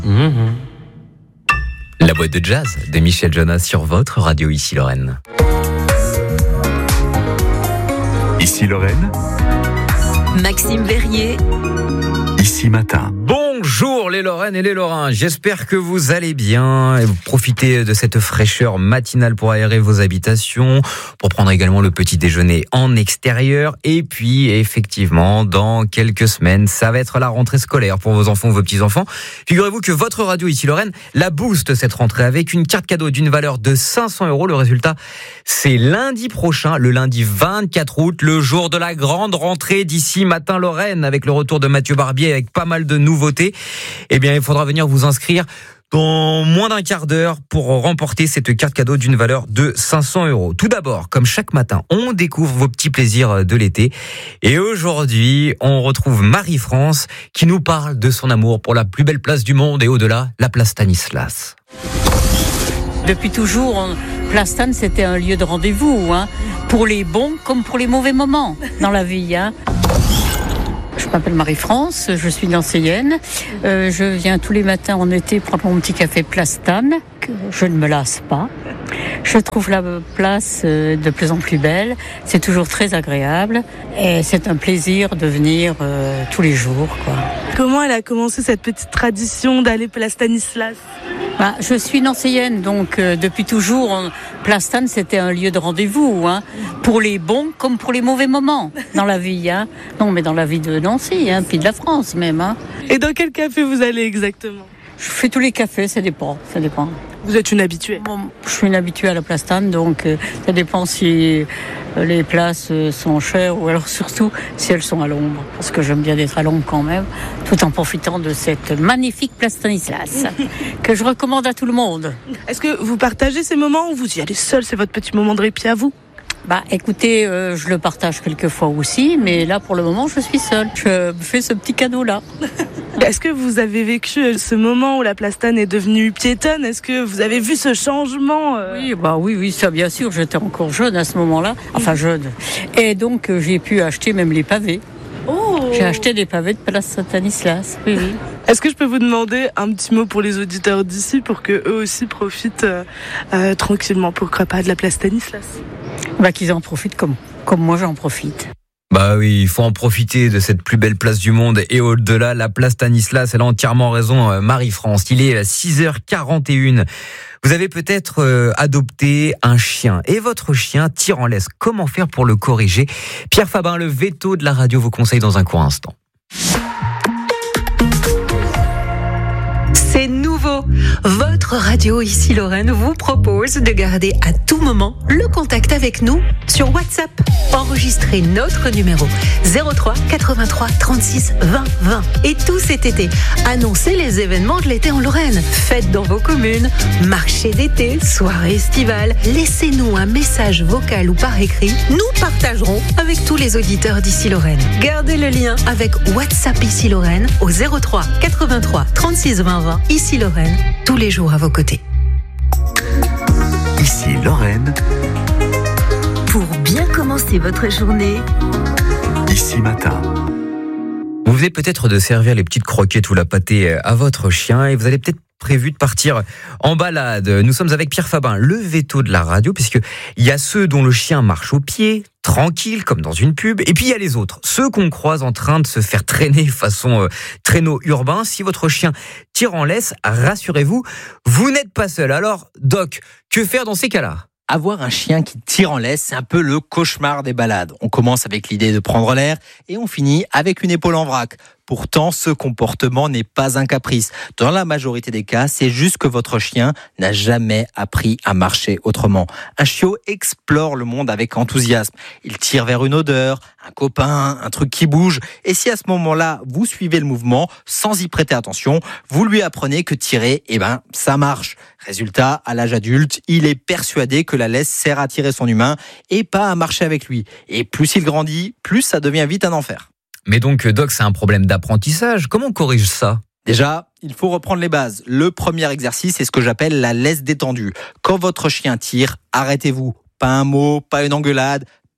La boîte de jazz de Michel Jonas sur votre radio Ici Lorraine. Ici Lorraine, Maxime Verrier. Ici Matin. Bonjour les Lorraines et les Lorrains, j'espère que vous allez bien et vous profitez de cette fraîcheur matinale pour aérer vos habitations, pour prendre également le petit déjeuner en extérieur. Et puis effectivement, dans quelques semaines, ça va être la rentrée scolaire pour vos enfants ou vos petits-enfants. Figurez-vous que votre radio Ici Lorraine la booste cette rentrée avec une carte cadeau d'une valeur de 500 €. Le résultat, c'est lundi prochain, le lundi 24 août, le jour de la grande rentrée d'Ici Matin Lorraine, avec le retour de Mathieu Barbier avec pas mal de nouveautés. Eh bien, il faudra venir vous inscrire dans moins d'un quart d'heure pour remporter cette carte cadeau d'une valeur de 500 €. Tout d'abord, comme chaque matin, on découvre vos petits plaisirs de l'été. Et aujourd'hui, on retrouve Marie-France qui nous parle de son amour pour la plus belle place du monde et au-delà, la place Stanislas. Depuis toujours, Plastane, c'était un lieu de rendez-vous, pour les bons comme pour les mauvais moments dans la vie. Je m'appelle Marie-France, je suis nancéenne. Je viens tous les matins en été prendre mon petit café Plastane, que je ne me lasse pas. Je trouve la place de plus en plus belle, c'est toujours très agréable et c'est un plaisir de venir tous les jours, quoi. Comment elle a commencé cette petite tradition d'aller place Stanislas ? Je suis nancéenne, donc depuis toujours, Plastane, c'était un lieu de rendez-vous, pour les bons comme pour les mauvais moments dans la vie. Non, mais dans la vie de Nancy, puis de la France même. Et dans quel café vous allez exactement ? Je fais tous les cafés, ça dépend. Vous êtes une habituée ? Bon, je suis une habituée à la Plastane, donc ça dépend si les places sont chères ou alors surtout si elles sont à l'ombre. Parce que j'aime bien être à l'ombre quand même, tout en profitant de cette magnifique place Stanislas que je recommande à tout le monde. Est-ce que vous partagez ces moments ou vous y allez seul ? C'est votre petit moment de répit à vous ? Écoutez, je le partage quelquefois aussi, mais là pour le moment je suis seule. Je fais ce petit cadeau-là. Est-ce que vous avez vécu ce moment où la Plastane est devenue piétonne ? Est-ce que vous avez vu ce changement ? Oui, ça bien sûr, j'étais encore jeune à ce moment-là, enfin jeune. Et donc j'ai pu acheter même les pavés. Oh ! J'ai acheté des pavés de place Stanislas, oui. Est-ce que je peux vous demander un petit mot pour les auditeurs d'ici pour que eux aussi profitent tranquillement, pourquoi pas, de la place Stanislas ? Qu'ils en profitent comme moi j'en profite. Oui, il faut en profiter de cette plus belle place du monde et au-delà, la place Stanislas. Elle a entièrement raison, Marie-France. Il est 6h41. Vous avez peut-être adopté un chien et votre chien tire en laisse. Comment faire pour le corriger ? Pierre Fabin, le veto de la radio, vous conseille dans un court instant. C'est nouveau. Votre radio Ici Lorraine vous propose de garder à tout moment le contact avec nous sur WhatsApp. Enregistrez notre numéro 03 83 36 20 20. Et tout cet été, annoncez les événements de l'été en Lorraine. Fêtes dans vos communes, marché d'été, soirée estivale. Laissez-nous un message vocal ou par écrit. Nous partagerons avec tous les auditeurs d'Ici Lorraine. Gardez le lien avec WhatsApp Ici Lorraine au 03 83 36 20 20. Ici Lorraine, tous les jours à vos côtés. Ici Lorraine, Pour bien commencer votre journée, Ici Matin. Vous venez peut-être de servir les petites croquettes ou la pâtée à votre chien et vous avez peut-être prévu de partir en balade. Nous sommes avec Pierre Fabin, le veto de la radio, puisqu'il y a ceux dont le chien marche au pied, tranquille, comme dans une pub, et puis il y a les autres, ceux qu'on croise en train de se faire traîner façon traîneau urbain. Si votre chien tire en laisse, rassurez-vous, vous n'êtes pas seul. Alors, Doc, que faire dans ces cas-là ? Avoir un chien qui tire en laisse, c'est un peu le cauchemar des balades. On commence avec l'idée de prendre l'air et on finit avec une épaule en vrac. Pourtant, ce comportement n'est pas un caprice. Dans la majorité des cas, c'est juste que votre chien n'a jamais appris à marcher autrement. Un chiot explore le monde avec enthousiasme. Il tire vers une odeur, un copain, un truc qui bouge. Et si à ce moment-là, vous suivez le mouvement sans y prêter attention, vous lui apprenez que tirer, ça marche. Résultat, à l'âge adulte, il est persuadé que la laisse sert à tirer son humain et pas à marcher avec lui. Et plus il grandit, plus ça devient vite un enfer. Mais donc, Doc, c'est un problème d'apprentissage. Comment on corrige ça ? Déjà, il faut reprendre les bases. Le premier exercice, c'est ce que j'appelle la laisse détendue. Quand votre chien tire, arrêtez-vous. Pas un mot, pas une engueulade,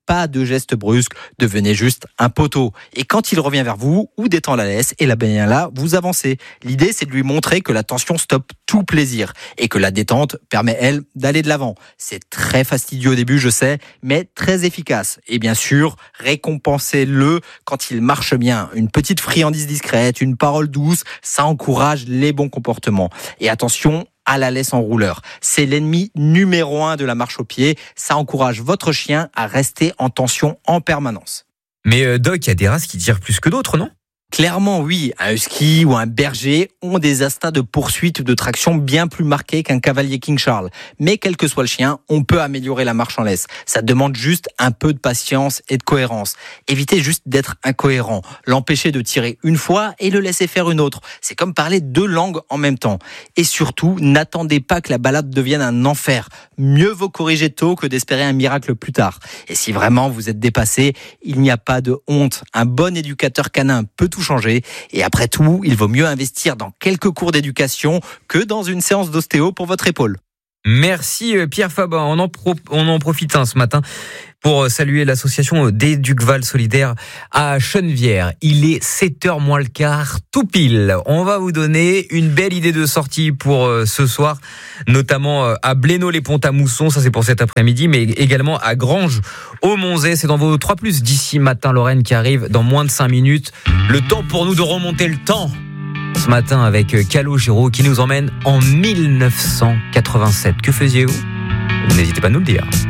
pas de gestes brusques, devenez juste un poteau. Et quand il revient vers vous ou détend la laisse, et bien là, vous avancez. L'idée, c'est de lui montrer que la tension stoppe tout plaisir et que la détente permet, elle, d'aller de l'avant. C'est très fastidieux au début, je sais, mais très efficace. Et bien sûr, récompensez-le quand il marche bien. Une petite friandise discrète, une parole douce, ça encourage les bons comportements. Et attention à la laisse en rouleur. C'est l'ennemi numéro 1 de la marche au pied. Ça encourage votre chien à rester en tension en permanence. Mais Doc, il y a des races qui tirent plus que d'autres, non ? Clairement, oui. Un husky ou un berger ont des instincts de poursuite ou de traction bien plus marqués qu'un cavalier King Charles. Mais quel que soit le chien, on peut améliorer la marche en laisse. Ça demande juste un peu de patience et de cohérence. Évitez juste d'être incohérent. L'empêcher de tirer une fois et le laisser faire une autre. C'est comme parler 2 langues en même temps. Et surtout, n'attendez pas que la balade devienne un enfer. Mieux vaut corriger tôt que d'espérer un miracle plus tard. Et si vraiment vous êtes dépassé, il n'y a pas de honte. Un bon éducateur canin peut tout changer. Et après tout, il vaut mieux investir dans quelques cours d'éducation que dans une séance d'ostéo pour votre épaule. Merci Pierre Fabin. On en profite ce matin pour saluer l'association des Ducval Solidaires à Chenevière. Il est 7h moins le quart, tout pile. On va vous donner une belle idée de sortie pour ce soir, notamment à Blénaud-les-Ponts-à-Mousson, ça c'est pour cet après-midi, mais également à Granges-au-Monzet. C'est dans vos 3+, d'ici matin Lorraine qui arrive dans moins de 5 minutes. Le temps pour nous de remonter le temps. Ce matin avec Calogero qui nous emmène en 1987. Que faisiez-vous ? N'hésitez pas à nous le dire.